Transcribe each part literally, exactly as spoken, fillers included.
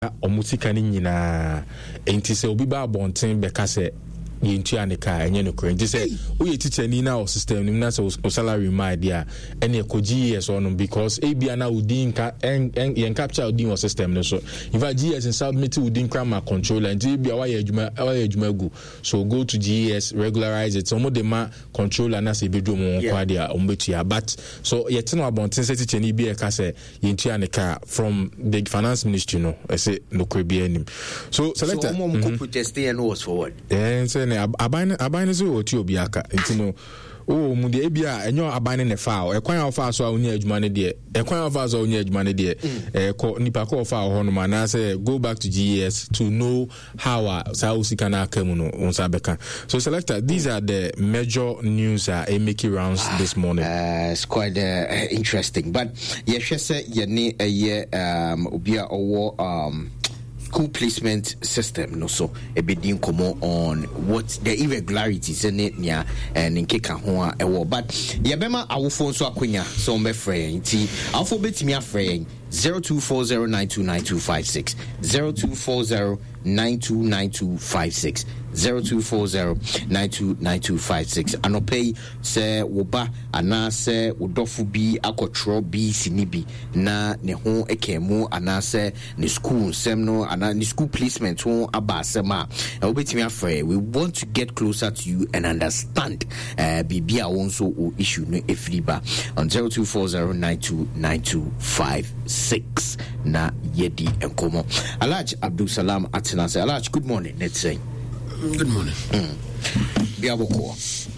omutika ni nyina enti se obi ba bonten beka se yentua ne ka enye no kren se wo ye teacher ni na o system ni na se o salary my dia ene ekoji yes on because e bia na udin ka en en capture udin o system no so if a G S in submit udin grammar controller and bia wa ye adwuma wa ye adwuma gu so go to G S regularize it so mo de ma controller na se bedu mo kwa dia o mbetua but so ye teno abonten se teacher ni bia ka se yentua ne ka from the finance ministry no I say no kwe bia nim so selector so mo mo protest and was forward eh abane abane so oti obi aka ntino o mu de bia enyo abane ne fa o ekwan ofa so a onya adwuma ne de ekwan ofa so onya adwuma ne de eh ko nipa ko ofa ho no na say go back to G S to know how uh, sa usika na akamu no onsa beka so selector these are the major news uh, are making rounds this morning. Uh, it's quite uh, interesting but yes say ye ne eh um obi a owo um school placement system no so e be din komo on what the irregularities in it nia and in keka ho a ewo but ye bema awofo nso akonya so mbe frɛ nti awofo betimi afrɛ zero two four zero nine two nine two five six zero two four zero nine two nine two five six zero two four zero nine two nine two five six anopay se woba ana se wodofo bi akotro bi sinibi na ne ho ekemu ana se ne school sem no ana ne school placement ho aba sema e obetimi afre we want to get closer to you and understand uh, bibia wonso o issue no efriba on zero two four zero nine two nine two five six na yedi enkomo Alhaji Abdul Salam Atina say Alhaji good morning let's say good morning mm. Biaboko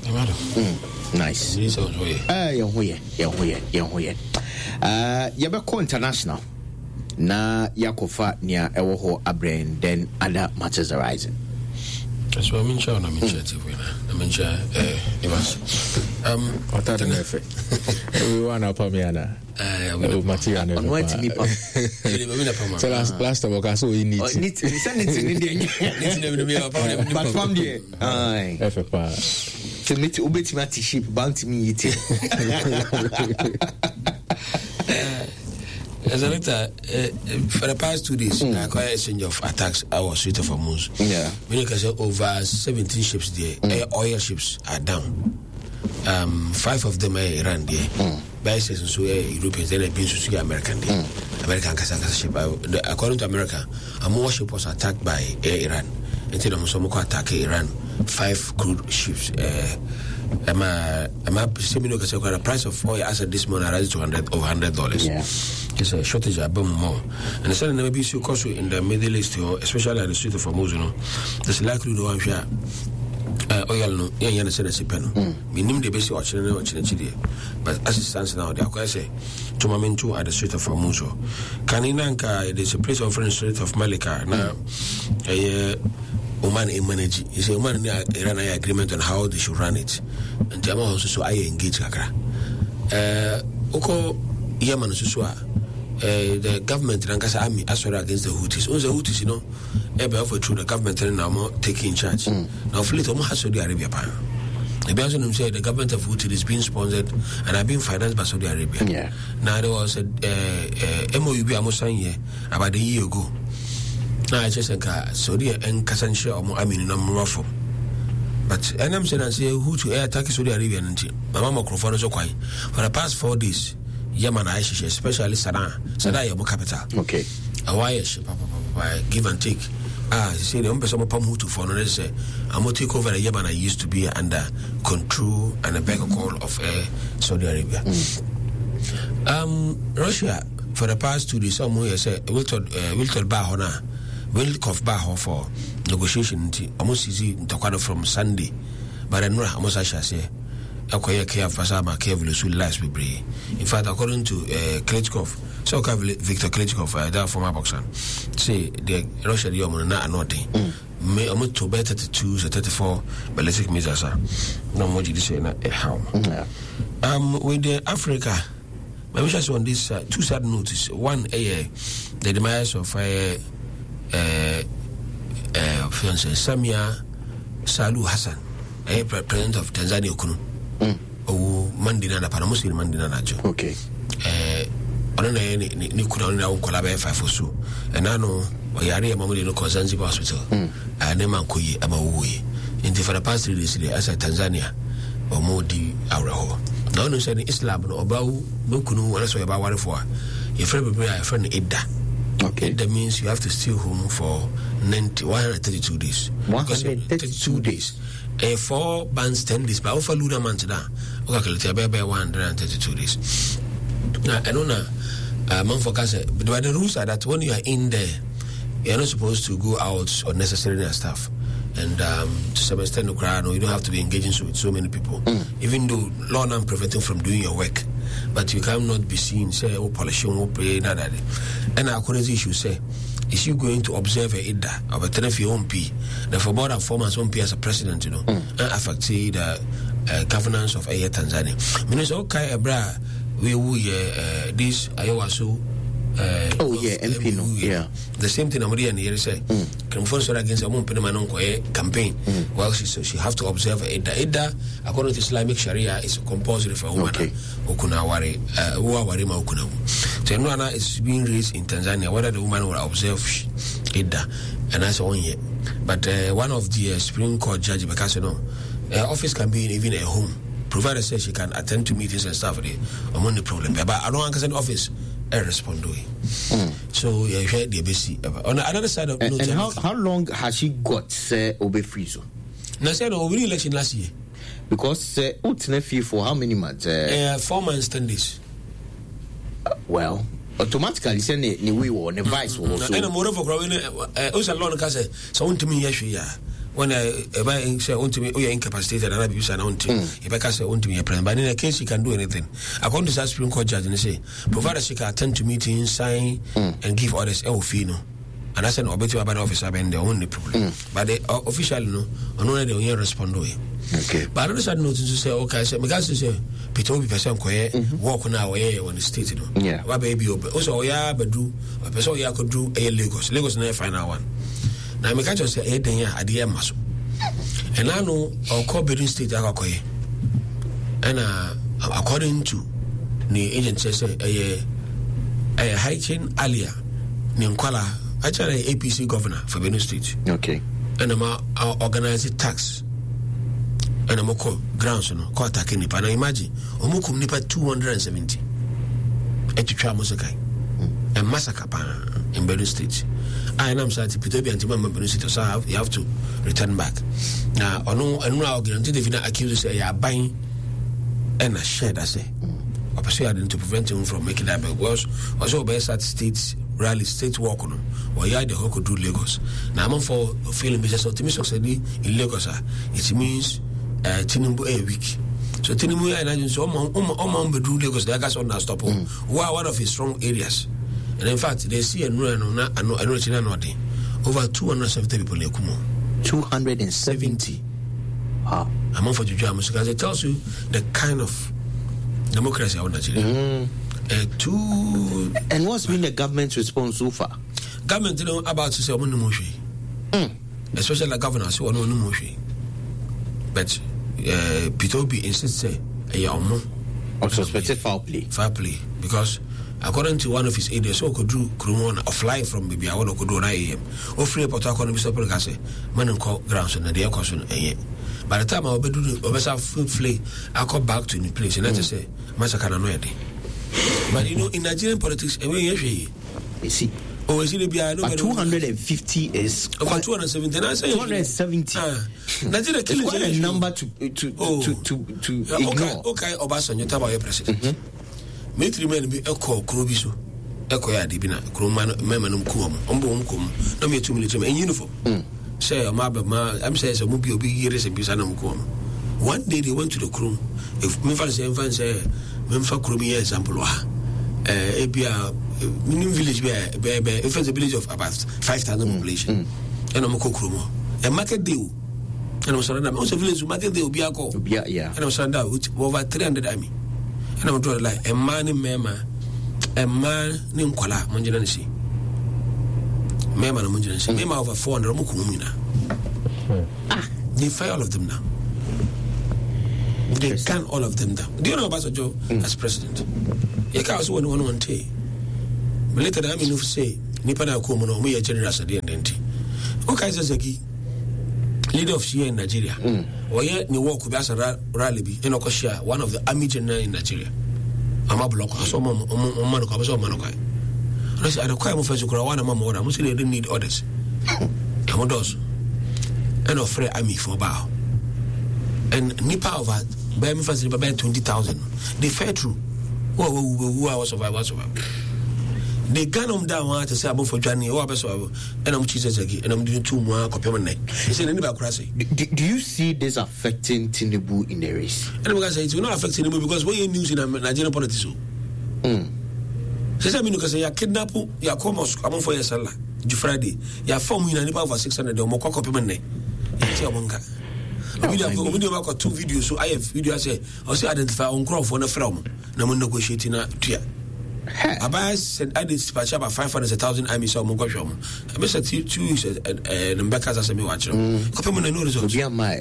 mm. nice eh yo hoye yo hoye yo hoye uh yabeko international na yakofa nia ewo ho abrain then other matters arising. That's what I mean. Show na mean chat we na. I mean chat eh Evans. Um what are the effect? We want to pamiana. Eh we material no. What ni pa. Ele be na pama. So last last of us so we need. Oh need send it in the. Need to be a pama. But from there. Ai. F pa. So me to obeti ma ship bounty me it. As a letter, uh, for the past two days, mm. I quite a exchange of attacks. I was Strait of Hormuz. Yeah. When you say over seventeen ships there, mm. oil ships are down. Um, five of them are Iran there. Mm. By saying so, Europeans then have been to see American there. Mm. American Kasa ship. According to America, a more ship was attacked by Air Iran. Instead of Musomoko attack Iran, five crude ships. Uh, I'm a, I'm a similar the price of oil as at this morning rises to hundred over hundred dollars. Yeah. It's a shortage of bomb more. And the sudden maybe so cause in the Middle East, especially at the Strait of Hormuz, you know, there's likely to have oil no, yeah, yeah, the Sipeno. Minim the basic watching and watching Chile. But as it stands now, they are say to Mamento at the Strait of Hormuz. Kaninanka, there's a place of friend Strait of Malacca now. A Oman in manage is a Oman Iran agreement on how they should run it. And Jama also so I engage Kakra. Uh, Oko Yemen Susua. Uh, the government Rankasa army as well against the Houthis. On the Houthis, you know, ever offer through the government and now taking charge. Mm. Now, fleet of Saudi Arabia. The Belgian say the government of Houthi is being sponsored and have been financed by Saudi Arabia. Yeah. Now there was a uh, uh, M O U B Amosan about a year ago. Now I just think Saudi and Kasanshi or I mean, no from. But and I'm saying I say Houthi air attack Saudi Arabia and my mama microphone so quiet for the past four days. Yemen, especially Sanaa, Sanaa, your capital. Okay. A wire ship, give and take. Ah, you see, the Umbe Sama Pamutu for no say, I'm going to take over the Yemen. I used to be under control and a back call of uh, Saudi Arabia. Mm. Um, Russia, for the past two days, some way say, Wilton Wilton Bahona, Wilkov Baho for negotiation, almost easy to from Sunday, but I know how much I shall say. Akoya care Fasama carefully should last be brave. In fact, according to uh, Klitschkov, so Victor Klitschkov, uh, that former boxer, say the Russia the Yemen not nothing. May almost to better to choose a thirty-four ballistic missiles. No more you say na how. Um, with the Africa, my wishes on this uh, two sad notice. One, uh, the demise of uh, uh, uh, fiance Samia Suluhu Hassan, uh, president of Tanzania Kunu. Mm. Oh, Mandina na para Muslim Mandina na jo. Okay. Eh, ona na ni ni kuna na unkola ba five so. E na no or yari mamuli no Zanzibar hospital and neman koyi ama wuye in the for the past three days as a Tanzania or modi awreho now no say Islam no obawu bokunu wala so yaba ware for your friend be your friend Idda. Okay, that means you have to stay home for ninety, one hundred thirty-two days. one hundred thirty-two days. A four bands ten days, but over Luna Mantana, okay, by one hundred thirty-two days. Now, I don't know, uh, man for Casa, but the rules are that when you are in there, you're not supposed to go out unnecessarily and stuff. And um, to some extent, the crowd, you don't have to be engaging with so many people. Mm. Even though law not preventing from doing your work, but you cannot be seen, say, oh, polishing, oh, pray, that, that. And our current issue say, is you going to observe a Idda of a ten of your own P? Now, for more than four months, one P as a president, you know, mm. and affect the uh, governance of Air Tanzania. Means, okay, bra, we will, uh, this, Iowa, so. Uh, oh yeah, M P no, yeah. The same thing Amadi and here say. Can force her against a woman campaign. Mm. Well, she so she have to observe Idda. Idda, according to Islamic Sharia, is compulsory for a woman. Okay. Ukuna wari, uwa wari ma ukuna. So Nwana is being raised in Tanzania. Whether the woman will observe Idda, and that's one year. But uh, one of the uh, Supreme Court judge, because you know, uh, office can be in even a home. Provided says she can attend to meetings and stuff. I'm on the problem. But I don't understand office. I respond to it. Mm. So yeah, heard the B C. On the other side of and, and how how long has she got say uh, Obe Frizo? Now said over the election last year. Because uh, Utnefi for how many months? Uh, uh, four months, ten days. Uh, well, automatically say ne ne we or ne vice or so. And moreover, growing uh, also long because so want to me yes yeah. When I buy say want to me, oh, you're incapacitated and I be using on to if I can say want to me a president. But in a case, she can do anything. According to the Supreme Court judge, and they say, provided she can attend to meetings, sign, mm. and give orders, oh, fino. And I said, no, bet you about the officer, and the only problem. Mm. But they uh, officially, no, only they only respond to it. Okay. But I just had nothing to say, okay, I said, because they say, Peter will be person quiet, walk on our way when the state, you know. Yeah. What baby, also, yeah, but do, a person, yeah, could do a Lagos. Lagos, never find out one. Now, I can't just say, hey, then, yeah, I did muscle. And I know our core building state, I and uh, according to the agency, say, a hiking alia, Ninkwala, actually, A P C governor for Benue State. Okay. And I'm uh, organizing tax. And I'm call grounds, you know, call attacking Nipa. Now imagine, Omukum Nipa two hundred seventy. And to try Musakai. And massacre in Benue State. I am sorry to Peter and Timon Benue State, so have, you have to return back. Now, I know, I know, I'll guarantee if you not accuse say, you are buying and a share, I say. I persuaded to prevent him from making that big was also best at states rally, state walk on or yeah, the could do Lagos. Now, I'm for feeling business optimistic in Lagos, it means uh, Tinubu a week. So, Tinubu and I so Oman Bedu Lagos, the gas on our stop. Who are one of his strong areas. And in fact, they see a no, I know, I know, I know, over two hundred seventy people in Kumo. two hundred seventy. Wow. I'm on for Juju because it tells you the kind of democracy I want to mm. uh, two. And what's been the government's response so far? Government, you know, about to say, I'm no mm. especially the governor, so I'm no But uh, Peter Obi insists, say, a young or suspected foul play. Foul play. Because according to one of his aides, so could do Krumon or fly from maybe I want to do nine a.m. or free Port Harcourt, Mister Percase, man and call grounds and the air question. By the time I'll be doing a food flay, I'll come back to the place and I just say, Massacre and ready. But you know, in Nigerian politics, and when you see, oh, is it a but two hundred fifty is over two hundred seventy. two hundred seventy. Nigeria killing quite a number to to oh. to to to okay, ignore. Okay, Obasanjo, talk about your president. Military men be echo Kurobiso, echo Yadibina, Kuruman, Memanum Kum, Umbum Kum, no me two military in uniform. Say, I'm saying, so Mubi be years and Bisanum Kum. One day they went to the Krum. If Memphis say, Memphis Krumi example, eh, Abia, Minim village, if it's a village of about five thousand population, and I'm a Kokrumo, a market deal. And I'm surrounded, I'm also village market deal, Biako, yeah, and I'm surrounded with over three hundred army. And I'm drawing like a man in Mema, a man named Kuala Munjanasi. Mema and Munjanasi. Mema over four hundred Mukumina. Ah, they fire all of them now. They can all of them down. Do you know about Joe mm. as president? You can't also one one day. But later, I mean, if say nipa na ko mu no mo ye generous de ndenti okay Zeki leader of Shia in Nigeria or ye ni work bi asara rally bi eno ko share one of the army general in Nigeria ama block so mo mo man ko so man ko I said I require mo first ko one ma mo order mo say they don't need orders am does and of free army for bow and nipa over by me first by twenty thousand they fed through who who who I was survive was survive they gun them down to say about for Johnny or beso and I'm cheese again and I'm doing two more copy on neck. He said anybody crazy. Do, do you see this affecting Tinubu in the race? And I'm gonna say it's not affecting Tinubu because what you news in Nigerian politics. Hmm. Says I mean because you kidnap you come I'm for your salary. You Friday. You form in a over six hundred or more copy on neck. See abonga. Video video about two videos so I have video I say I say identify on crowd for the film. Na mo negotiate na tua. Abaya said I did dispatch about five hundred thousand I miss on Mugasham. I miss a two weeks and Becca's as a me watch. Copy no results.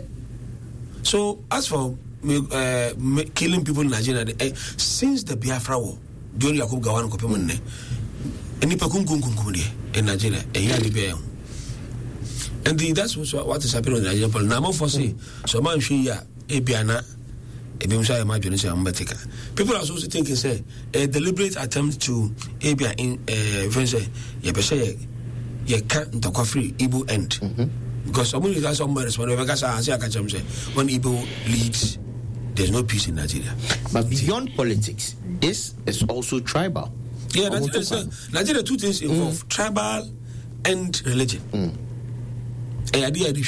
So, as for uh, killing people in Nigeria, uh, since the Biafra war, during Yakub Gawan Kopemone, and Nipakum Kumkumudi in Nigeria, a year the and the, that's what is happening in Nigeria. Now, for say, so man, she ya, Ebiana. People are also thinking, say, a deliberate attempt to Abia in a say, you say, you can't talk free Igbo end. Because somebody has somebody respond. Because I say, I can say, when Igbo leads, there's no peace in Nigeria. But beyond politics, this is also tribal. Yeah, Nigeria, uh, Nigeria two things involve mm. tribal and religion. Mm. And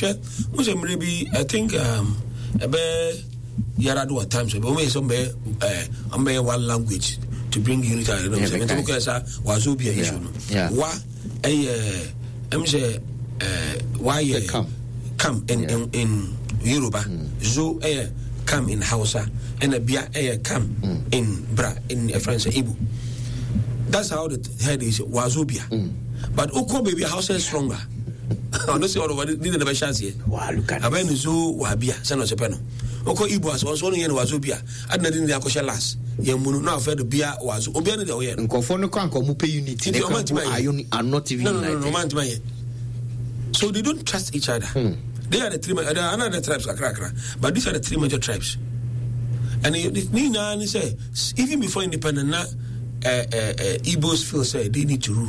I maybe I think um about Yara do at times, but we some be uh, one language to bring unity. You know, so because Wazobia issue. Wa eh em say eh why come come in in, in Yoruba, zo eh come in Hausa, and a bia eh come in Bra in France Igbo. That's how the head is Wazobia. But Oko baby Hausa is stronger. Honestly, all over didn't have a chance here. Wow, look at Aben zo Wabia, son of Sepeno. Oko Igbo as was only in Wazobia. I didn't the Akosha last. Yamunu now fed the beer was Obian the way. And Confono can't come up unity. They are not even no, no, no, no, so they don't trust each other. Hmm. They are the three there are another tribes, but these are the three major tribes. And Nina say even before independence, uh, uh, uh, Igbos feel say they need to rule.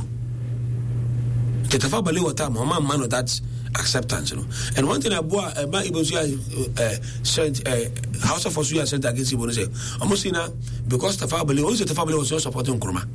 Tetafa Balewa time, man, man of that acceptance, you know. And one thing I bought about Igbos sent House of Osuya sent against Igbo say, almost now because Tafa Balewa, also Tafa Balewa was also supporting Nkrumah.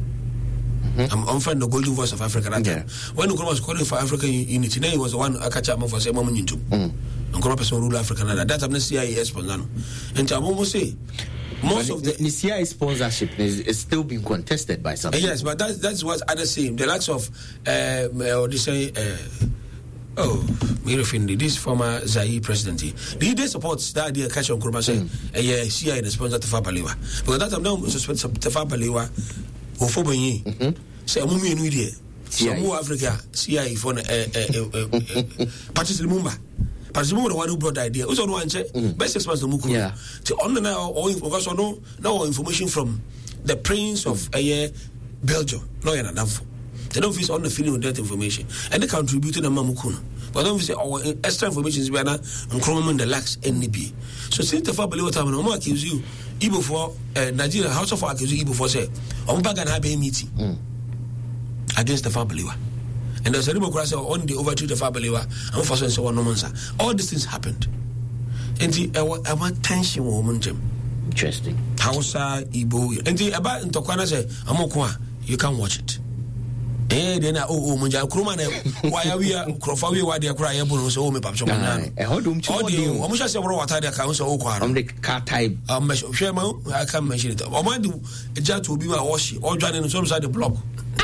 I'm on find the golden voice of Africa that time. When Nkrumah was calling for African unity, then he was the one I catch up for say Mama Nyintu. Nkrumah person rule Africa now. That time the C I A sponsor. And I almost say most of the, the C I A sponsorship is, is still being contested by some. Uh, yes, but that's that's what others say. The likes of uh, or they say. Uh, Oh, Mirafindi, this former Zaire president, he did support that idea. Catch on Nkrumah saying, "Yeah, C I A the sponsor Tafa Balewa." Because that time now, suspect Tafa Balewa, or for Benny, say, "I'm moving in India, some more Africa, C I A for Patrice Lumumba." Patrice Lumumba, the one who brought the idea, also one say, "Best six months to Muku." Yeah. So on the now, all because no, no information from the Prince of uh, Belgium, no, you're not enough. They don't feel on the feeling of that information, and they contribute to the Mamukuna. But don't say our extra information is better and Chromman the lacks N D B. So since the Fabio time, no more accuse you, Igbo for Nigeria, House of accuse you Igbo for say, on back and have a meeting mm. against the Fabio. And there's a democracy on the overthrew the Fabio, and for so on, no answer. All these things happened. And the our tension woman, Jim. Interesting. Hausa, Igbo, and the about in Tokana say, Amokwa, you can watch it. Eh, then oh oh munja Nkrumah na why we are Krofa we wa dey kra ye buru so me pam so man. Eh hodum chi modem. Omo sha se bro water dey ka so okwa. Am the car type. Am me hwe ma I can mention it. Omo do eja to obi ma wash. O dwane no so side the block.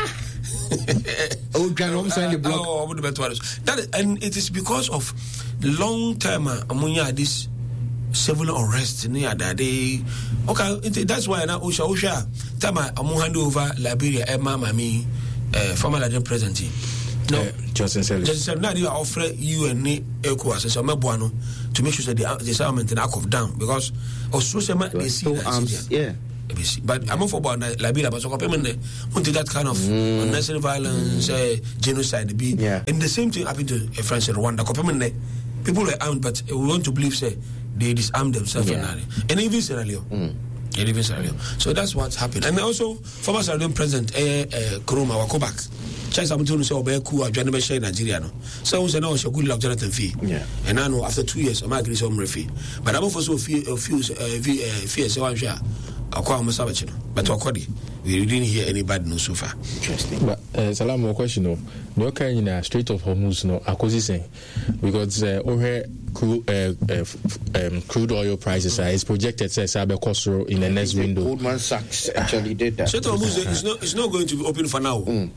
O dwane no side the block. Oh, omo do better. That and it is because of long time amunya this civil unrest near that day. Okay, that's why now Osha Osha time amu hand over Liberia e mama me Uh, former Nigerian president, no, uh, Johnson Sirleaf. Johnson Sirleaf. Now they offer you and me ECOWAS so Mebuano to make sure that the disarmament and act of down because also say they see arms, yeah. But I'm not for about Liberia, but so wanted that kind of mm. unnecessary violence, mm. uh, genocide. Be yeah. And the same thing happened to a French in Rwanda. People were armed, but we want to believe say they disarmed themselves. Yeah. And even Sierra Leone. Mm. And even Sierra Leone. So that's what's happened. And also, former Sierra Leone President eh, eh, Nkrumah Wakobak. Chance I'm to say Obey Ku of Johnny Bashir Nigeria. So we know she good luck Jonathan Fee. Yeah. And I know after two years, I'm agree some fee. But I'm also few few fear so I'm sure. But we didn't hear any bad news so far. Interesting. But uh, Salam, more question. No, no kind in a Strait of Hormuz. No, I was saying because uh, over crude, uh, uh, um, crude oil prices mm-hmm. uh, is projected to say cost in the next window. Goldman Sachs actually did that. Strait of Hormuz is not it's not going to be open for now. Mm.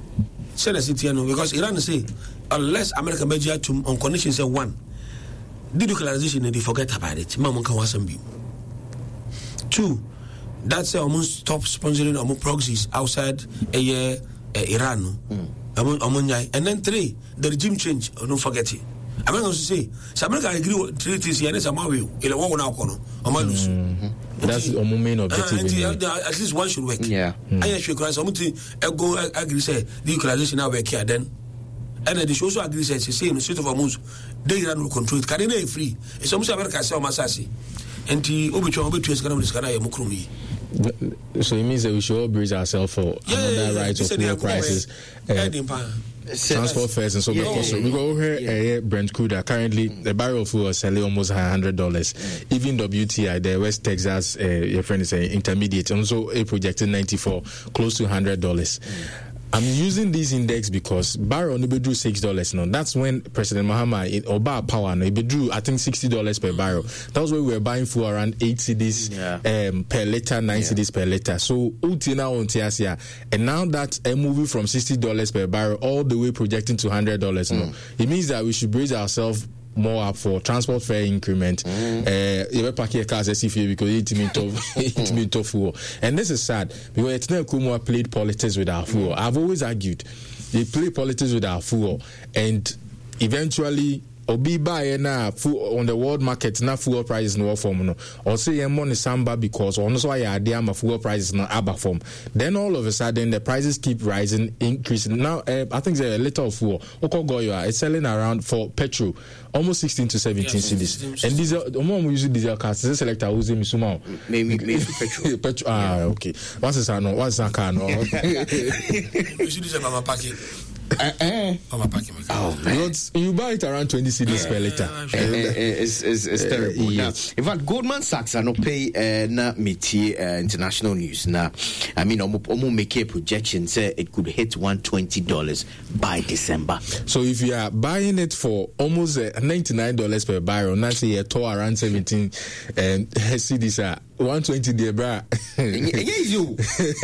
Because Iran say unless America measure to on condition say one, denuclearization they forget about it. Mama can was be. Two. That's uh, almost stop sponsoring almost proxies outside a uh, uh, Iran. Mm. And then three, the regime change. Oh, don't forget it. I'm going to say, so America agree with treaties here. It's a Mario. It's a one now. That's the main objective. Uh, at least one should work. Yeah. Mm. I actually cry. So I'm going to go agree say the denuclearization now work here then. And then the show also agree say say in the Strait of Hormuz, they Iran will control it. Can they free? It's almost America say Masasi. And the Obicho Obicho is going to be this Mukrumi. So it means that we should all brace ourselves for yeah, another yeah, yeah. right of low prices, uh, transport fares, and so yeah, forth. So we go here, yeah. uh, Brent crude. Currently, mm. the barrel of fuel is selling almost one hundred dollars. Mm. Even W T I, the West Texas, uh, your friend is saying intermediate, also a projected ninety-four, close to one hundred dollars. Mm. I'm using this index because barrel no be drew six dollars now. That's when President Mahama in Oba power no be drew I think sixty dollars per barrel. That was when we were buying fuel around eight cedis yeah. um, per liter, nine yeah. cedis per liter. So now on Tiasia, and now that a movie from sixty dollars per barrel all the way projecting to one hundred dollars mm. now. It means that we should brace ourselves more up for transport fare increment. Uh, you pack your cars as if you because it mean tough, it mean tough fuel. And this is sad because it's not Kumwa played politics with our fuel. I've always argued they play politics with our fuel, and eventually. Obi buy na fuel on the world market na fuel prices no form no or say your money samba because on so why idea my fuel prices na aba form then all of a sudden the prices keep rising increasing now uh, I think the liter of fuel Okogoyo is selling around for petrol almost sixteen to seventeen yeah, cedis and diesel omo we use diesel cars this selector who's in Misuma maybe maybe petrol petrol ah yeah. Okay what's this no what's that car no you should use a mama packet. Uh, uh. Oh, man. You buy it around twenty cedis uh, per liter. Uh, it's, it's, it's uh, terrible. Yes. Now, in fact, Goldman Sachs are not pay uh, na meti uh, international news. Now, I mean, almost make a projection say it could hit one hundred twenty dollars by December. So if you are buying it for almost uh, ninety-nine dollars per barrel, now say a tour around seventeen um, cedis are one hundred twenty there, bra. you.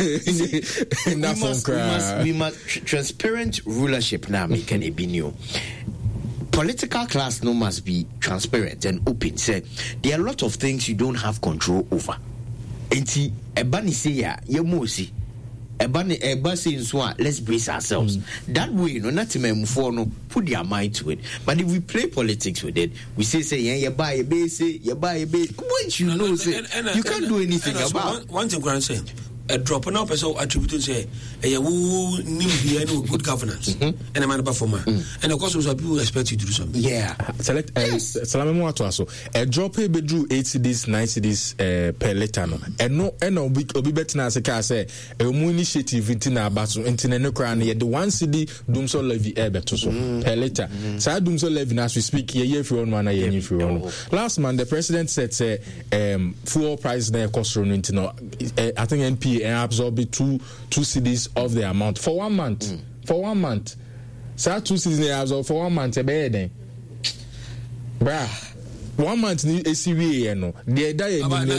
we, must, we must we must tr- transparent rulership now making a be new. Political class no must be transparent and open. Said there are a lot of things you don't have control over. Enti ebani say ya ye mosi. Ebani eba say so let's brace ourselves. Mm. That way, no not to no put their mind to it. But if we play politics with it, we say say yeah, you buy a base, you buy a base. What you know, say and, and, you can't and, do anything and, and about. One, one thing I'm saying. A drop now person attributing say a woo nimby no good governance and a man about for man and of course also people expect you to do something. Yeah. Select Salame mo ato aso a drop e bedru eight cedis nine cedis per liter no and no and obi obi betina say ka say e mu initiative ntina abaso ntina ne kra na ye the one cedi dumso levy e beto so per liter. Sa dumso levy as we speak ye ye free on man na ye free on. Last month the president said say um fuel price na cost no ntina I think N P and absorb two two cedis of the amount for one month. Mm. For one month. So two cedis they absorb for one month. Then, bruh, one month ni A C V A no. The day you remember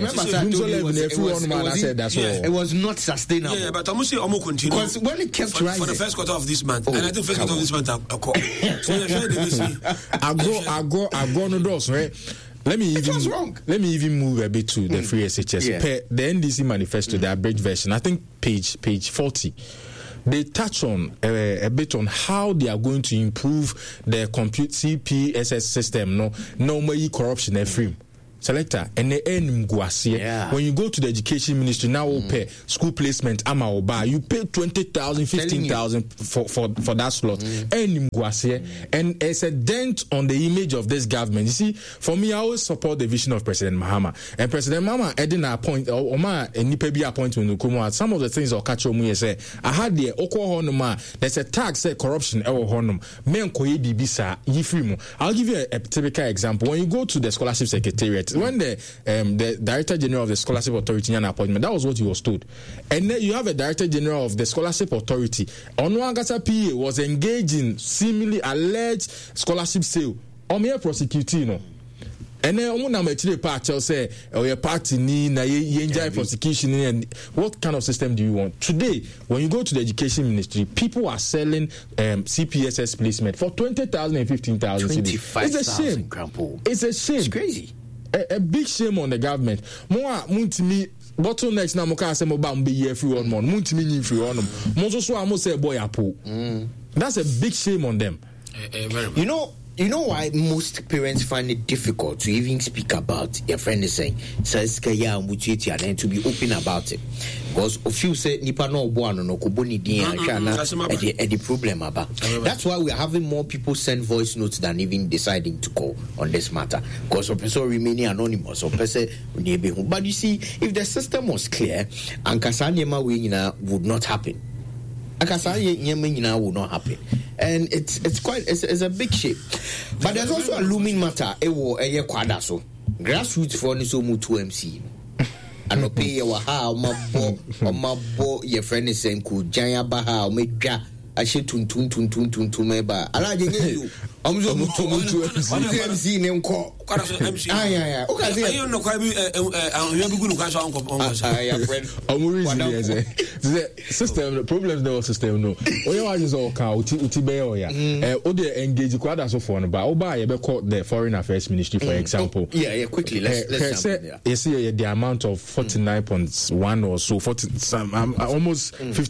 I said that's all. It was not sustainable. Yeah, but I'm say almost continue because when it kept for, rising for the first quarter of this month, oh, and I think first quarter of this month I call. So you're trying to see. I go, I go, I go no doors, right? Let me even wrong. let me even move a bit to the mm. free S H S. Yeah. Per the N D C manifesto, mm. the abridged version. I think page page forty. They touch on uh, a bit on how they are going to improve the compute C P S S system. No, no more corruption. Mm. Free. selector and the end yeah. when you go to the education ministry now will mm. pay school placement ama oba you pay twenty thousand fifteen thousand for, for for that slot mm. mm. and it's a dent on the image of this government. You see, for me I always support the vision of President Mahama, and President Mahama Edina appoint or ma nipa bi appointment no some of the things I'll catch on me say I had the okwo honoma there's a tax say corruption e wo honum men koye bibi sa yifri mu. I'll give you a, a typical example. When you go to the scholarship secretariat, when the um, the Director General of the Scholarship Authority an appointment, that was what he was told. And then you have a Director General of the Scholarship Authority. Onwangasa P A was engaged in seemingly alleged scholarship sale. Omia prosecuting, no. And then omo na machire part say oh your party ni na ye enjoy prosecution, and what kind of system do you want? Today, when you go to the education ministry, people are selling um, C P S S placement for twenty thousand and fifteen thousand. twenty-five thousand. It's a shame. It's a shame. It's crazy. A, a big shame on the government. More muntimi bottlenecks na mo ka say mo ba mo be year free one month. Muntimi nyi free one. Mo so so am say boy apo. That's a big shame on them. Uh, uh, very you know You know why most parents find it difficult to even speak about your friend is saying says kaya mutuiti and then to be open about it, because if you say nipa no obuano no kuboni din ahwana e the problem about. That's why we are having more people send voice notes than even deciding to call on this matter, because of person remaining anonymous or person. But you see, if the system was clear, and kasanyema we would not happen. Akasanya nyema will not happen, and it's it's quite it's, it's a big shape. But there's also a looming matter. Ewo eye kwada so grassroots for ni so mu two M C and pay your ha o mabo o mabo your friend is saying ku jan ba ha o medwa ahye tuntun tuntun tuntun meba alaje nye you am so mu two M C ne nko M C ah yeah yeah okay say you know kwa bi eh bi gunu kwa so onko onko ah yeah friend omo reason is the system problems no system no oya wa just all ka uti uti be oya eh o dey engage kwada so for no ba o ba ye be call the foreign affairs ministry for example. Yeah yeah quickly let's let's jump in there. You see the amount of forty-nine point one or so forty some almost fifty